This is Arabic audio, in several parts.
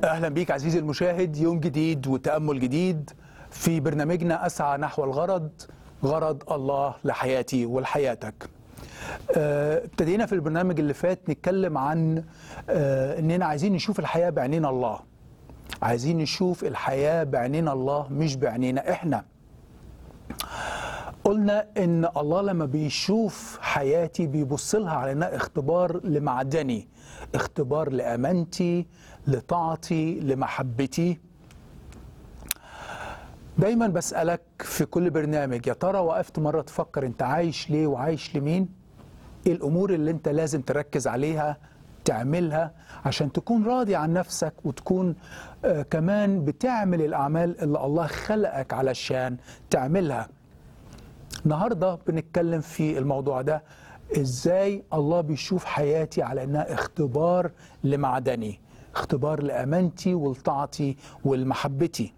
أهلا بيك عزيزي المشاهد، يوم جديد وتأمل جديد في برنامجنا أسعى نحو الغرض، غرض الله لحياتي ولحياتك. ابتدينا في البرنامج اللي فات نتكلم عن إننا عايزين نشوف الحياة بعينين الله، عايزين نشوف الحياة بعينين الله مش بعينينا إحنا. قلنا إن الله لما بيشوف حياتي بيبص لها على إنها اختبار لمعدني، اختبار لأمانتي، لطاعتي، لمحبتي. دايما بسألك في كل برنامج، يا ترى وقفت مرة تفكر أنت عايش ليه وعايش لمين؟ إيه الأمور اللي أنت لازم تركز عليها تعملها عشان تكون راضي عن نفسك وتكون كمان بتعمل الأعمال اللي الله خلقك علشان تعملها. النهاردة بنتكلم في الموضوع ده، إزاي الله بيشوف حياتي على إنها اختبار لمعدني، اختبار لأمانتي ولطاعتي ولمحبتي.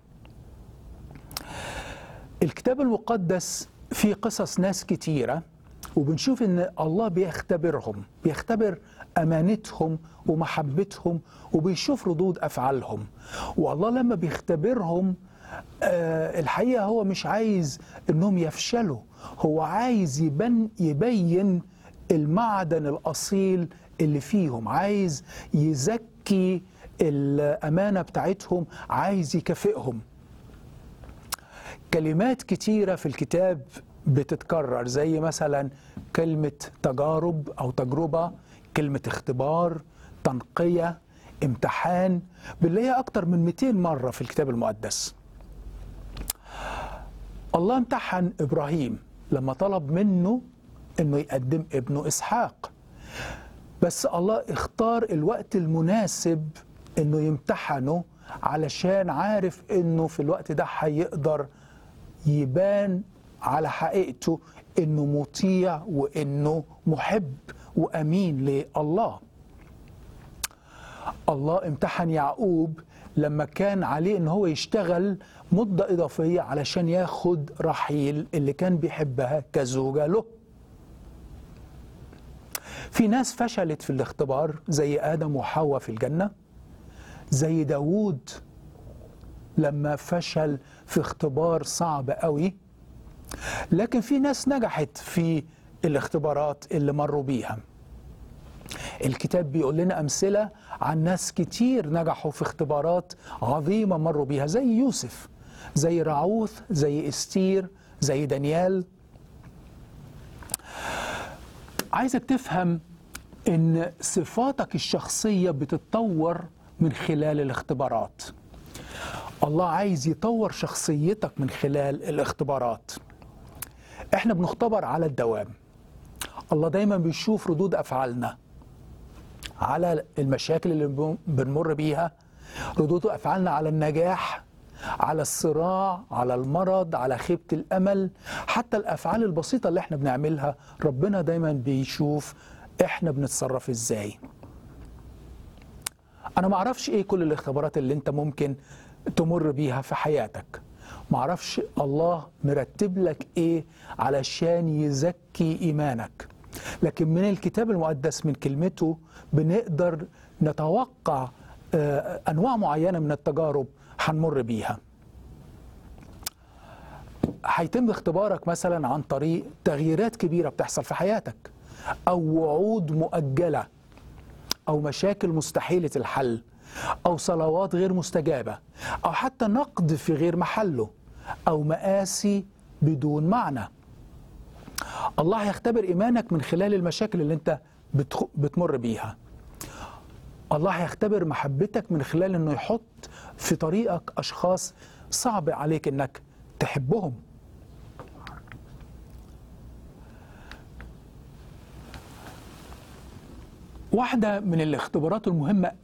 الكتاب المقدس فيه قصص ناس كتيرة وبنشوف إن الله بيختبرهم، بيختبر أمانتهم ومحبتهم وبيشوف ردود أفعالهم. والله لما بيختبرهم الحقيقة هو مش عايز إنهم يفشلوا، هو عايز يبين المعدن الأصيل اللي فيهم، عايز يزكي الأمانة بتاعتهم، عايز يكافئهم. كلمات كتيرة في الكتاب بتتكرر، زي مثلا كلمة تجارب أو تجربة، كلمة اختبار، تنقية، امتحان، بنلاقيها أكتر من 200 مرة في الكتاب المقدس. الله امتحن إبراهيم لما طلب منه إنه يقدم ابنه إسحاق، بس الله اختار الوقت المناسب إنه يمتحنه علشان عارف إنه في الوقت ده هيقدر يبان على حقيقته إنه مطيع وإنه محب وأمين لله. الله امتحن يعقوب لما كان عليه إن هو يشتغل مدة إضافية علشان ياخد رحيل اللي كان بيحبها كزوجة له. في ناس فشلت في الاختبار زي آدم وحواء في الجنة، زي داوود لما فشل في اختبار صعب قوي، لكن في ناس نجحت في الاختبارات اللي مروا بيها. الكتاب بيقول لنا أمثلة عن ناس كتير نجحوا في اختبارات عظيمة مروا بيها، زي يوسف، زي رعوث، زي استير، زي دانيال. عايزك تفهم إن صفاتك الشخصية بتتطور من خلال الاختبارات. الله عايز يطور شخصيتك من خلال الاختبارات. احنا بنختبر على الدوام. الله دايما بيشوف ردود أفعالنا على المشاكل اللي بنمر بيها، ردود أفعالنا على النجاح، على الصراع، على المرض، على خيبة الأمل، حتى الأفعال البسيطة اللي احنا بنعملها ربنا دايما بيشوف احنا بنتصرف ازاي. أنا معرفش ايه كل الاختبارات اللي انت ممكن تمر بيها في حياتك، معرفش الله مرتب لك ايه علشان يزكي إيمانك، لكن من الكتاب المقدس من كلمته بنقدر نتوقع أنواع معينة من التجارب هنمر بيها. هيتم اختبارك مثلا عن طريق تغييرات كبيرة بتحصل في حياتك، أو وعود مؤجلة، أو مشاكل مستحيلة الحل، أو صلوات غير مستجابة، أو حتى نقد في غير محله، أو مآسي بدون معنى. الله هيختبر إيمانك من خلال المشاكل اللي انت بتمر بيها. الله هيختبر محبتك من خلال انه يحط في طريقك أشخاص صعب عليك انك تحبهم. واحدة من الاختبارات المهمة